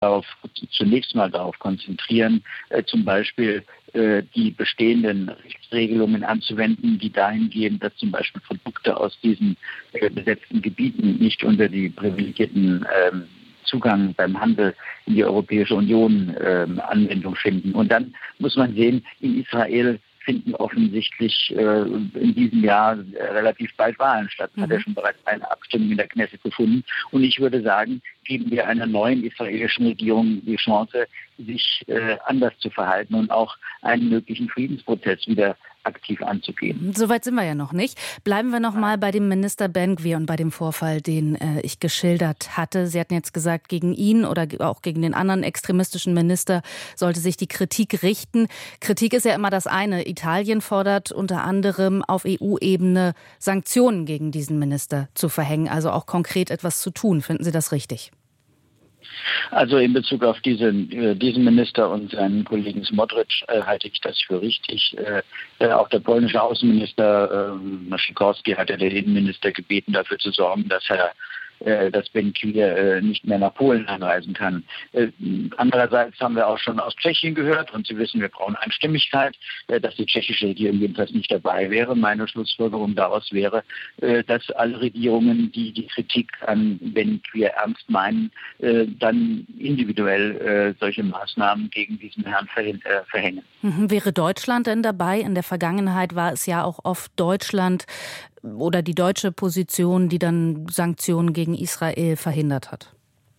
zunächst mal darauf konzentrieren, zum Beispiel die bestehenden Rechtsregelungen anzuwenden, die dahin gehen, dass zum Beispiel Produkte aus diesen besetzten Gebieten nicht unter die privilegierten Zugang beim Handel in die Europäische Union Anwendung finden. Und dann muss man sehen, in Israel finden offensichtlich in diesem Jahr relativ bald Wahlen statt. Es hat ja schon bereits eine Abstimmung in der Knesset gefunden. Und ich würde sagen, geben wir einer neuen israelischen Regierung die Chance, sich anders zu verhalten und auch einen möglichen Friedensprozess wieder aktiv anzugehen. Soweit sind wir ja noch nicht. Bleiben wir noch mal bei dem Minister Ben-Gvir und bei dem Vorfall, den ich geschildert hatte. Sie hatten jetzt gesagt, gegen ihn oder auch gegen den anderen extremistischen Minister sollte sich die Kritik richten. Kritik ist ja immer das eine. Italien fordert unter anderem auf EU-Ebene Sanktionen gegen diesen Minister zu verhängen, also auch konkret etwas zu tun. Finden Sie das richtig? Also in Bezug auf diesen Minister und seinen Kollegen Smotrich halte ich das für richtig. Auch der polnische Außenminister Sikorski hat ja den Innenminister gebeten, dafür zu sorgen, dass Ben-Gvir nicht mehr nach Polen einreisen kann. Andererseits haben wir auch schon aus Tschechien gehört und Sie wissen, wir brauchen Einstimmigkeit, dass die tschechische Regierung jedenfalls nicht dabei wäre. Meine Schlussfolgerung daraus wäre, dass alle Regierungen, die die Kritik an Ben-Gvir ernst meinen, dann individuell solche Maßnahmen gegen diesen Herrn verhängen. Wäre Deutschland denn dabei? In der Vergangenheit war es ja auch oft Deutschland oder die deutsche Position, die dann Sanktionen gegen Israel verhindert hat.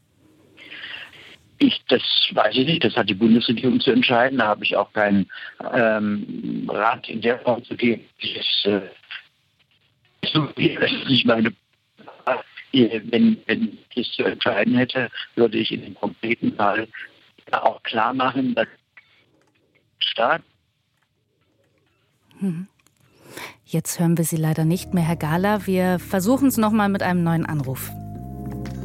Das weiß ich nicht, das hat die Bundesregierung zu entscheiden. Da habe ich auch keinen Rat in der Form zu geben. Ich meine, wenn ich es zu entscheiden hätte, würde ich in dem konkreten Fall auch klar machen, dass der Staat. Jetzt hören wir Sie leider nicht mehr, Herr Gahler. Wir versuchen es nochmal mit einem neuen Anruf.